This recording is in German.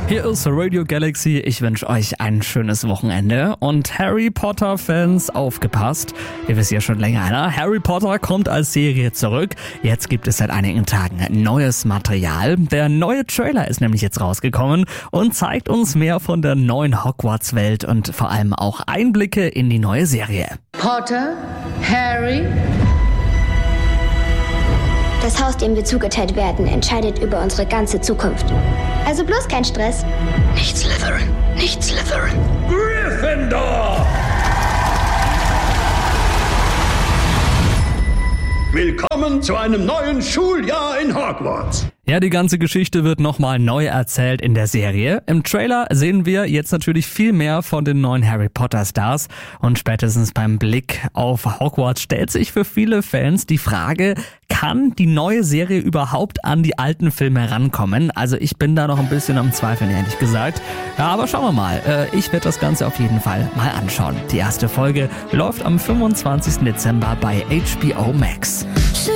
Hier ist Radio Galaxy. Ich wünsche euch ein schönes Wochenende. Und Harry Potter-Fans, aufgepasst. Ihr wisst ja schon länger, ne? Harry Potter kommt als Serie zurück. Jetzt gibt es seit einigen Tagen neues Material. Der neue Trailer ist nämlich jetzt rausgekommen und zeigt uns mehr von der neuen Hogwarts-Welt und vor allem auch Einblicke in die neue Serie. Potter, Harry. Das Haus, dem wir zugeteilt werden, entscheidet über unsere ganze Zukunft. Also bloß kein Stress. Nicht Slytherin, nicht Slytherin. Gryffindor! Willkommen zu einem neuen Schuljahr in Hogwarts. Ja, die ganze Geschichte wird nochmal neu erzählt in der Serie. Im Trailer sehen wir jetzt natürlich viel mehr von den neuen Harry Potter Stars und spätestens beim Blick auf Hogwarts stellt sich für viele Fans die Frage, kann die neue Serie überhaupt an die alten Filme rankommen? Also ich bin da noch ein bisschen am Zweifeln, ehrlich gesagt. Ja, aber schauen wir mal. Ich werde das Ganze auf jeden Fall mal anschauen. Die erste Folge läuft am 25. Dezember bei HBO Max.